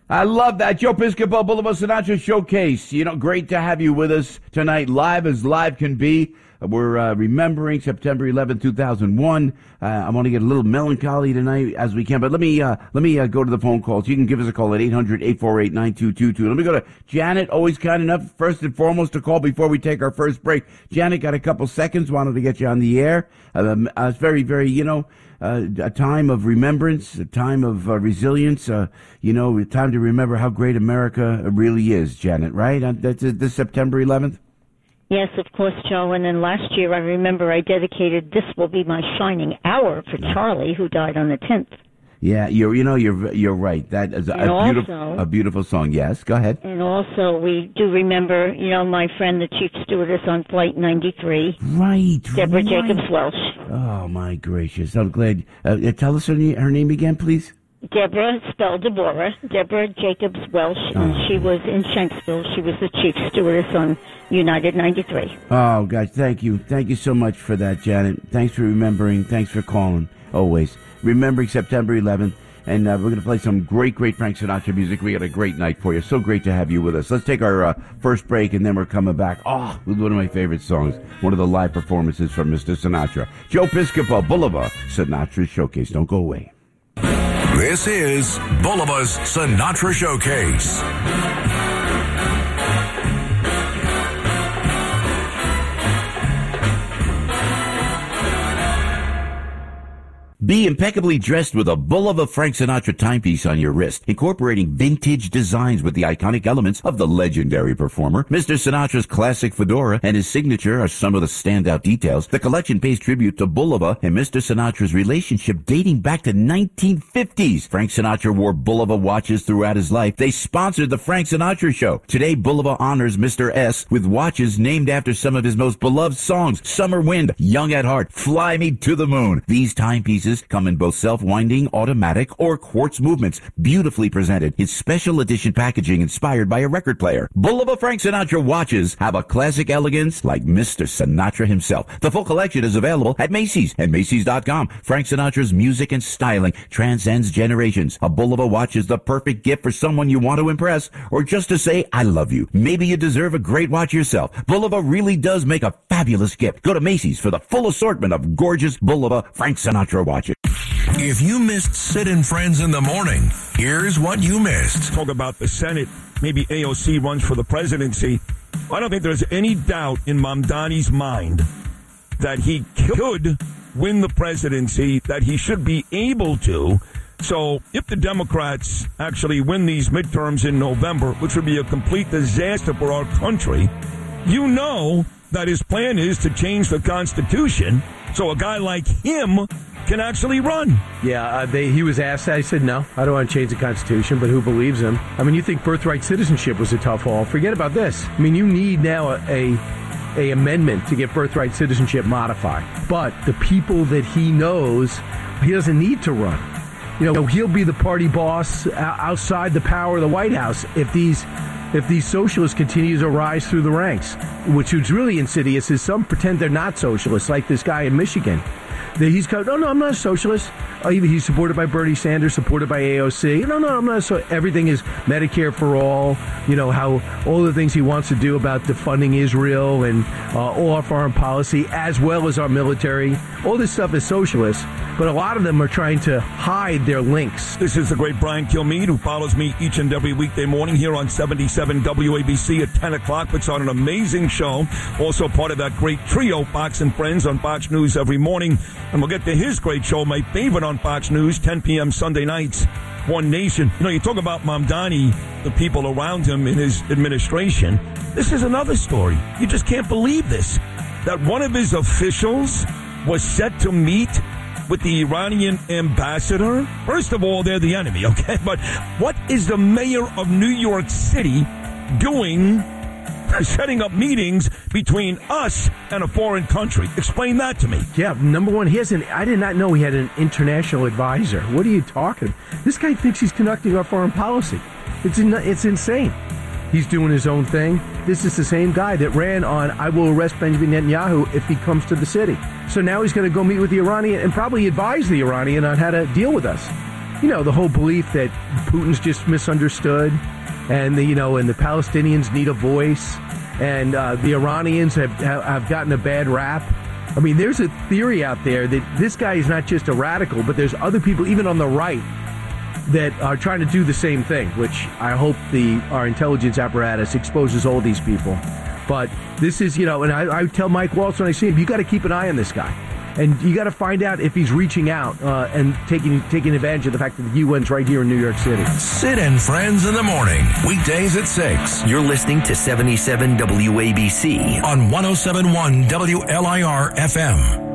I love that. Joe Piscopo, Boulevard Sinatra Showcase. You know, great to have you with us tonight, live as live can be. We're remembering September 11, 2001. I want to get a little melancholy tonight as we can, but let me go to the phone calls. You can give us a call at 800-848-9222. Let me go to Janet, always kind enough, first and foremost, to call before we take our first break. Janet, got a couple seconds, wanted to get you on the air. It's very, very, a time of remembrance, a time of resilience, a time to remember how great America really is, Janet, right? That's this September 11th? Yes, of course, Joe. And then last year, I remember I dedicated This Will Be My Shining Hour for Charlie, who died on the 10th. Yeah, you're right. That is a beautiful song. Yes, go ahead. And also, we do remember, my friend, the chief stewardess on Flight 93. Right, Deborah Jacobs Welsh. Oh, my gracious. I'm glad. Tell us her name again, please. Deborah, spelled Deborah, Deborah Jacobs Welsh, and she was in Shanksville. She was the chief stewardess on United 93. Oh, gosh, thank you. Thank you so much for that, Janet. Thanks for remembering. Thanks for calling, always. Remembering September 11th, and we're going to play some great Frank Sinatra music. We got a great night for you. So great to have you with us. Let's take our first break, and then we're coming back. With one of my favorite songs, one of the live performances from Mr. Sinatra. Joe Piscopo, Boulevard Sinatra Showcase. Don't go away. This is Boulevard's Sinatra Showcase. Be impeccably dressed with a Bulova Frank Sinatra timepiece on your wrist, incorporating vintage designs with the iconic elements of the legendary performer. Mr. Sinatra's classic fedora and his signature are some of the standout details. The collection pays tribute to Bulova and Mr. Sinatra's relationship dating back to 1950s. Frank Sinatra wore Bulova watches throughout his life. They sponsored the Frank Sinatra Show. Today, Bulova honors Mr. S with watches named after some of his most beloved songs: Summer Wind, Young at Heart, Fly Me to the Moon. These timepieces come in both self-winding, automatic, or quartz movements, beautifully presented in special edition packaging inspired by a record player. Bulova Frank Sinatra watches have a classic elegance like Mr. Sinatra himself. The full collection is available at Macy's and Macy's.com. Frank Sinatra's music and styling transcends generations. A Bulova watch is the perfect gift for someone you want to impress, or just to say, I love you. Maybe you deserve a great watch yourself. Bulova really does make a fabulous gift. Go to Macy's for the full assortment of gorgeous Bulova Frank Sinatra watches. If you missed Sid and Friends in the morning, here's what you missed. Talk about the Senate. Maybe AOC runs for the presidency. I don't think there's any doubt in Mamdani's mind that he could win the presidency, that he should be able to. So if the Democrats actually win these midterms in November, which would be a complete disaster for our country, you know that his plan is to change the Constitution so a guy like him can actually run. Yeah, he was asked. I said, no, I don't want to change the Constitution, but who believes him? I mean, you think birthright citizenship was a tough haul. Forget about this. I mean, you need now a amendment to get birthright citizenship modified. But the people that he knows, he doesn't need to run. He'll be the party boss outside the power of the White House if these socialists continue to rise through the ranks. Which is really insidious is some pretend they're not socialists, like this guy in Michigan. He's going, no, I'm not a socialist. He's supported by Bernie Sanders, supported by AOC. No, I'm not. So everything is Medicare for all. How all the things he wants to do about defunding Israel and all our foreign policy, as well as our military. All this stuff is socialist, but a lot of them are trying to hide their links. This is the great Brian Kilmeade, who follows me each and every weekday morning here on 77 WABC at 10 o'clock. Puts on an amazing show. Also part of that great trio, Fox and Friends, on Fox News every morning. And we'll get to his great show, my favorite on Fox News, 10 p.m. Sunday nights, One Nation. You talk about Mamdani, the people around him in his administration. This is another story. You just can't believe this. That one of his officials was set to meet with the Iranian ambassador. First of all, they're the enemy, okay? But what is the mayor of New York City doing setting up meetings between us and a foreign country? Explain that to me. Yeah, number one, I did not know he had an international advisor. What are you talking? This guy thinks he's conducting our foreign policy. It's insane. He's doing his own thing. This is the same guy that ran on, I will arrest Benjamin Netanyahu if he comes to the city. So now he's going to go meet with the Iranian and probably advise the Iranian on how to deal with us. the whole belief that Putin's just misunderstood, and the Palestinians need a voice, and the Iranians have gotten a bad rap. I mean, there's a theory out there that this guy is not just a radical, but there's other people, even on the right, that are trying to do the same thing, which I hope our intelligence apparatus exposes all these people. But this is, and I tell Mike Waltz when I see him, you got to keep an eye on this guy. And you got to find out if he's reaching out and taking advantage of the fact that the UN's right here in New York City. Sid and Friends in the morning, weekdays at 6. You're listening to 77 WABC On 107.1 WLIR FM.